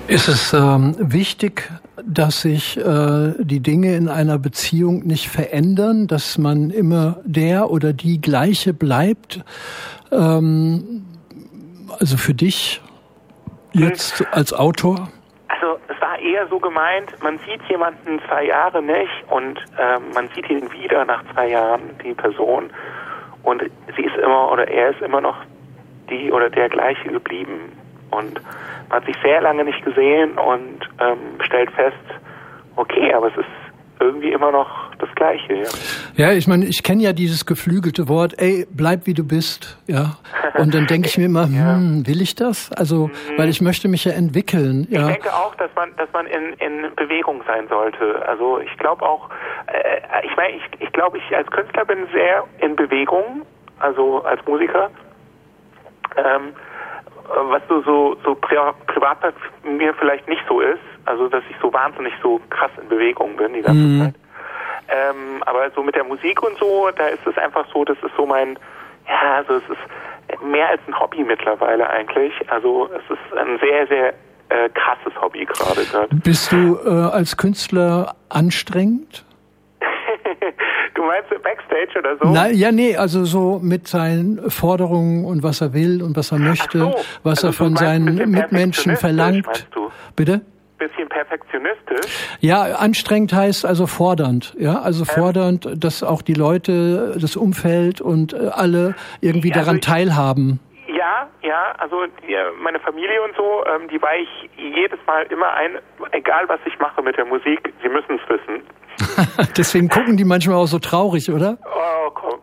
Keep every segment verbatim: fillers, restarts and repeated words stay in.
Ist es ähm, wichtig, dass sich äh, die Dinge in einer Beziehung nicht verändern, dass man immer der oder die Gleiche bleibt? Ähm, also für dich jetzt als Autor? Also es war eher so gemeint, man sieht jemanden zwei Jahre nicht und ähm, man sieht ihn wieder nach zwei Jahren, die Person, und sie ist immer oder er ist immer noch die oder der Gleiche geblieben. Und man hat sich sehr lange nicht gesehen und ähm, stellt fest, okay, aber es ist irgendwie immer noch das Gleiche. Ja, ja ich meine, ich kenne ja dieses geflügelte Wort, ey, bleib wie du bist. Ja. Und dann denke ich mir immer, ja. hm, will ich das? Also, mhm. weil ich möchte mich ja entwickeln. Ja. Ich denke auch, dass man, dass man in, in Bewegung sein sollte. Also ich glaube auch, äh, ich meine, ich, ich glaube, ich als Künstler bin sehr in Bewegung, also als Musiker. Ähm, was so, so, so pri- privat bei mir vielleicht nicht so ist, also dass ich so wahnsinnig so krass in Bewegung bin die ganze mhm. Zeit. Ähm, aber so mit der Musik und so, da ist es einfach so, das ist so mein, ja, also es ist mehr als ein Hobby mittlerweile eigentlich. Also es ist ein sehr, sehr äh, krasses Hobby gerade. Bist du äh, als Künstler anstrengend? Du meinst Backstage oder so? Na, ja, nee, also so mit seinen Forderungen und was er will und was er möchte, so. was also er von seinen Mitmenschen verlangt. Meinst du? Bitte? Bisschen perfektionistisch? Ja, anstrengend heißt also fordernd. Ja, also fordernd, ähm, dass auch die Leute, das Umfeld und äh, alle irgendwie also daran ich, teilhaben. Ja, ja, also die, meine Familie und so, ähm, die weihe ich jedes Mal immer ein, egal was ich mache mit der Musik, sie müssen es wissen. Deswegen gucken die manchmal auch so traurig, oder? Oh, komm.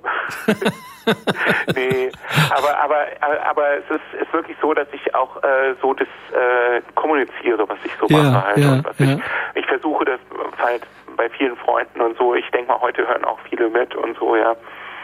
Nee, aber aber aber es ist, ist wirklich so, dass ich auch äh, so das äh, kommuniziere, was ich so ja, mache. Halt. Ja, und was ja. ich, ich versuche das halt bei vielen Freunden und so. Ich denke mal, heute hören auch viele mit und so, ja.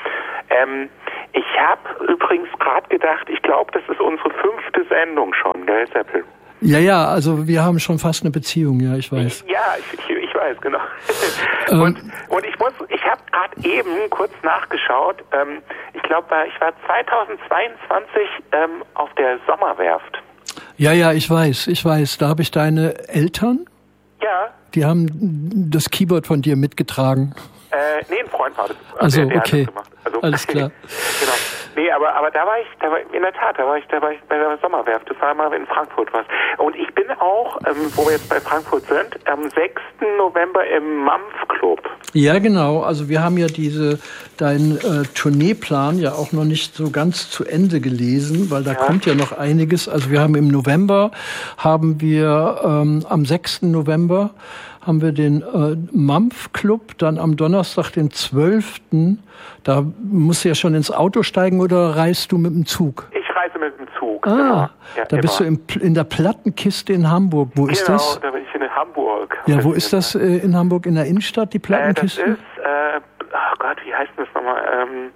Ähm, ich habe übrigens gerade gedacht, ich glaube, das ist unsere fünfte Sendung schon, gell, Seppel? Ja, ja, also wir haben schon fast eine Beziehung, ja, ich weiß. Ja, ich, ich, ich weiß, genau. Ähm, und, und ich muss, ich habe gerade eben kurz nachgeschaut, ähm, ich glaube, ich war zweitausendzweiundzwanzig ähm, auf der Sommerwerft. Ja, ja, ich weiß, ich weiß. Da habe ich deine Eltern, ja, die haben das Keyboard von dir mitgetragen. Äh, nee, ein Freund war das. Also, der, der okay. hat das gemacht. Also, alles klar. Genau. Nee, aber, aber da war ich, da war, in der Tat, da war ich, da war ich bei der Sommerwerft. Das war mal in Frankfurt was. Und ich bin auch, ähm, wo wir jetzt bei Frankfurt sind, am sechsten November im Mampf Club. Ja, genau. Also wir haben ja diese, deinen äh, Tourneeplan ja auch noch nicht so ganz zu Ende gelesen, weil da ja. kommt ja noch einiges. Also wir haben im November, haben wir ähm, am sechsten November haben wir den äh, Mampf Club, dann am Donnerstag, den zwölften Da musst du ja schon ins Auto steigen oder reist du mit dem Zug? Ich reise mit dem Zug. Ah, genau. Ja, da bist immer. du im, in der Plattenkiste in Hamburg. Wo genau, ist das? Genau, da bin ich in Hamburg. Ja, wo ist das äh, in Hamburg? In der Innenstadt, die Plattenkiste? Äh, das ist, äh, oh Gott, wie heißt das nochmal? Ähm,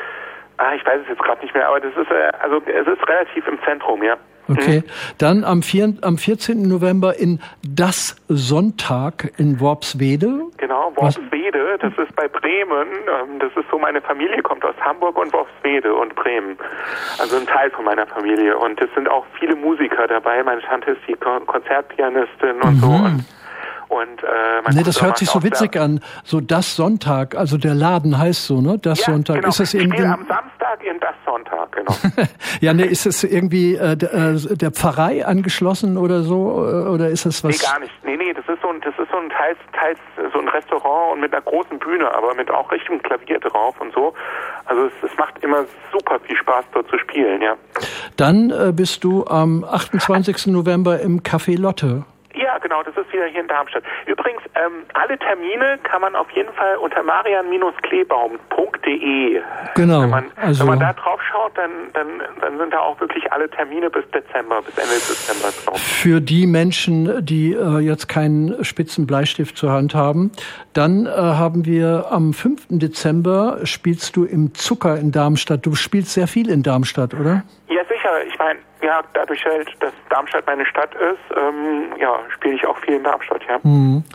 ah, ich weiß es jetzt gerade nicht mehr, aber das ist, äh, also es ist relativ im Zentrum, ja. Okay, mhm. Dann am, vier, am vierzehnten November in Das Sonntag in Worpswede. Genau, Worpswede, das ist bei Bremen. Das ist so, meine Familie kommt aus Hamburg und Worpswede und Bremen. Also ein Teil von meiner Familie. Und es sind auch viele Musiker dabei. Meine Tante ist die Konzertpianistin und mhm. so. Und Und, äh, nee, das hört sich so witzig an. So Das Sonntag, also der Laden heißt so, ne? Das ja, Sonntag. Genau. Ist das irgendwie? Ich spiele am Samstag in Das Sonntag, genau. Ja, ne, ist es irgendwie äh, der, äh, der Pfarrei angeschlossen oder so? Oder ist das was? Nee, gar nicht. Nee, nee, das ist so ein, das ist so ein teils, teils so ein Restaurant und mit einer großen Bühne, aber mit auch richtigem Klavier drauf und so. Also es, es macht immer super viel Spaß, dort zu spielen, ja. Dann äh, bist du am achtundzwanzigsten November im Café Lotte. Ja, genau, das ist wieder hier in Darmstadt. Übrigens, ähm, alle Termine kann man auf jeden Fall unter marian klebaum punkt de. Genau. Wenn man, also wenn man da drauf schaut, dann, dann, dann sind da auch wirklich alle Termine bis Dezember, bis Ende Dezember drauf. Für die Menschen, die äh, jetzt keinen spitzen Bleistift zur Hand haben, dann äh, haben wir am fünften Dezember spielst du im Zucker in Darmstadt. Du spielst sehr viel in Darmstadt, oder? Ja, sicher. Ich meine, ja, dadurch halt, dass Darmstadt meine Stadt ist, ähm, ja, spiele ich auch viel in Darmstadt, ja. Mhm.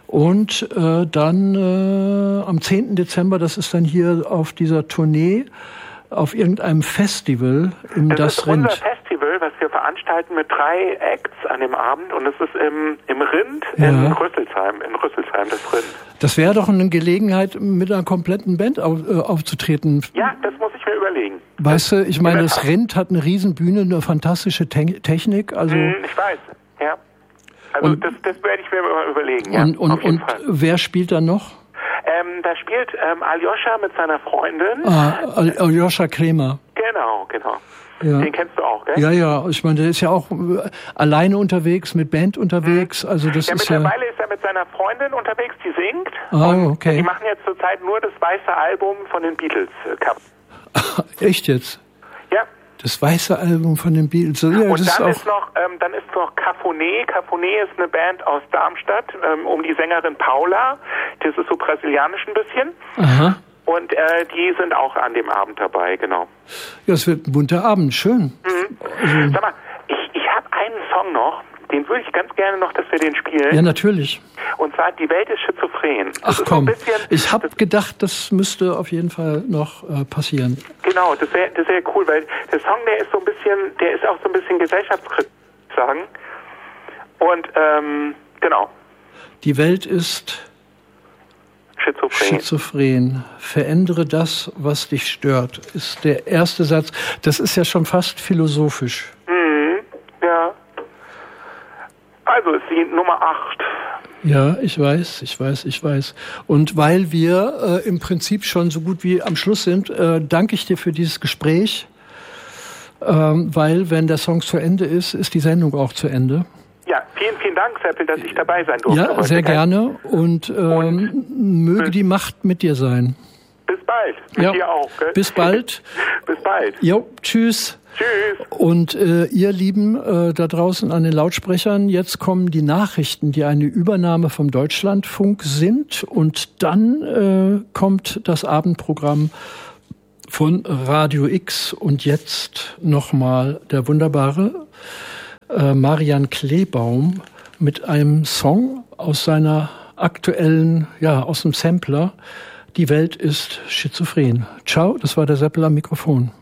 Und äh, dann äh, am zehnten Dezember, das ist dann hier auf dieser Tournee, auf irgendeinem Festival im Das, das ist Rind. Unser Festival, was wir veranstalten veranstalten mit drei Acts an dem Abend und es ist im, im Rind ja. in Rüsselsheim, in Rüsselsheim, das Rind. Das wäre doch eine Gelegenheit, mit einer kompletten Band auf, äh, aufzutreten. Ja, das muss ich mir überlegen. Weißt du, ich meine, das Rind hat eine Riesenbühne, eine fantastische Te- Technik. Also mm, ich weiß, ja. Also und, das, das werde ich mir mal überlegen. Ja, und und, und wer spielt da noch? Ähm, da spielt ähm, Aljoscha mit seiner Freundin. Ah, Al- Aljoscha Kremer. Genau, genau. Ja. Den kennst du auch, gell? Ja, ja. Ich meine, der ist ja auch äh, alleine unterwegs, mit Band unterwegs. Mhm. Also das ja, ist ja. Mittlerweile ist er mit seiner Freundin unterwegs, die singt. Ah, okay. Die machen jetzt zurzeit nur das weiße Album von den Beatles. Äh, Echt jetzt? Ja. Das weiße Album von den Beatles. Ja, und das dann ist, ist noch, ähm, dann ist noch Cafuné. Cafuné ist eine Band aus Darmstadt ähm, um die Sängerin Paula. Das ist so brasilianisch ein bisschen. Aha. Und äh, die sind auch an dem Abend dabei, genau. Ja, es wird ein bunter Abend, schön. Mhm. Also, sag mal, ich, ich habe einen Song noch, den würde ich ganz gerne noch, dass wir den spielen. Ja, natürlich. Und zwar Die Welt ist schizophren. Das Ach komm, so ich habe gedacht, das müsste auf jeden Fall noch äh, passieren. Genau, das wäre das wär cool, weil der Song, der ist so ein bisschen, der ist auch so ein bisschen gesellschaftskritisch, sagen. Und, ähm, genau. Die Welt ist Schizophren. Schizophren. Verändere das, was dich stört, ist der erste Satz. Das ist ja schon fast philosophisch. Mhm, ja. Also ist die Nummer acht. Ja, ich weiß, ich weiß, ich weiß. Und weil wir äh, im Prinzip schon so gut wie am Schluss sind, äh, danke ich dir für dieses Gespräch. Ähm, weil, wenn der Song zu Ende ist, ist die Sendung auch zu Ende. Ja, vielen, vielen Dank, Seppel, dass ich dabei sein durfte. Ja, sehr gerne. Und, ähm, und möge die Macht mit dir sein. Bis bald. Mit ja, dir auch. Gell? Bis bald. Bis bald. Jo, tschüss. Tschüss. Und äh, ihr Lieben äh, da draußen an den Lautsprechern, jetzt kommen die Nachrichten, die eine Übernahme vom Deutschlandfunk sind. Und dann äh, kommt das Abendprogramm von Radio X. Und jetzt nochmal der wunderbare Äh, Marian Kleebaum mit einem Song aus seiner aktuellen, ja, aus dem Sampler. Die Welt ist schizophren. Ciao, das war der Seppel am Mikrofon.